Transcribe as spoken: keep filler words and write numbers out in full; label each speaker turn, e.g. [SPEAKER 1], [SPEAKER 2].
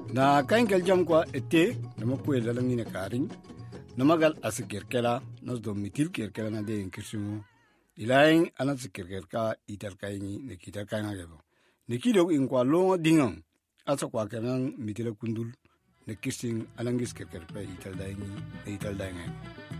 [SPEAKER 1] na kain kel jam kwa ete nama kwe lalangi ne karing nama gal asikir kela nos do mitil kir kela na de inkirsimu ilaing anan sikir ka itar kaini ne kitar kaina gebo ne kido in kwa longo dingong asa kwa kenan mitila kundul ne kissing alangis kir kir pa ital daingi ital daingi